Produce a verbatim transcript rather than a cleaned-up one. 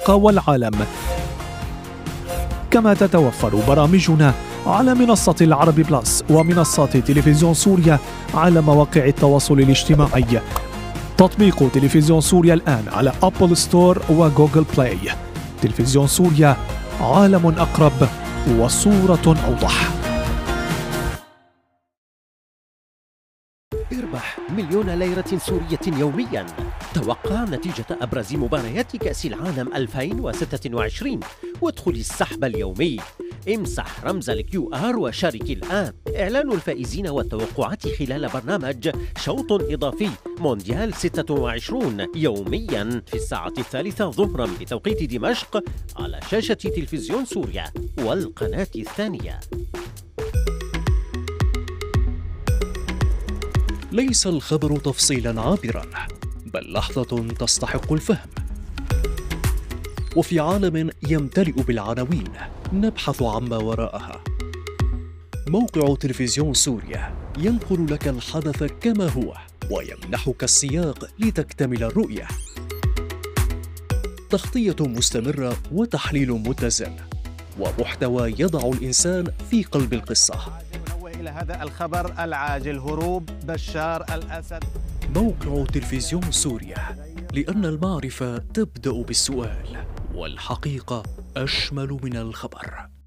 المنطقة والعالم. كما تتوفر برامجنا على منصة العربي بلس ومنصات تلفزيون سوريا على مواقع التواصل الاجتماعي. تطبيق تلفزيون سوريا الآن على أبل ستور وجوجل بلاي. تلفزيون سوريا، عالم أقرب وصورة أوضح. اربح مليون ليرة سورية يوميا. توقع نتيجة أبرز مباريات كأس العالم ألفين وستة وعشرين وادخل السحب اليومي. امسح رمز الكيو آر وشارك الآن. إعلان الفائزين والتوقعات خلال برنامج شوط إضافي مونديال ستة وعشرين يوميا في الساعة الثالثة ظهرا بتوقيت دمشق على شاشة تلفزيون سوريا والقناة الثانية. ليس الخبر تفصيلا عابرا، بل لحظة تستحق الفهم. وفي عالم يمتلئ بالعناوين نبحث عما وراءها. موقع تلفزيون سوريا ينقل لك الحدث كما هو ويمنحك السياق لتكتمل الرؤية. تغطية مستمرة وتحليل متزن ومحتوى يضع الإنسان في قلب القصة. إلى هذا الخبر العاجل: هروب بشار الأسد. موقع تلفزيون سوريا، لأن المعرفة تبدأ بالسؤال والحقيقة أشمل من الخبر.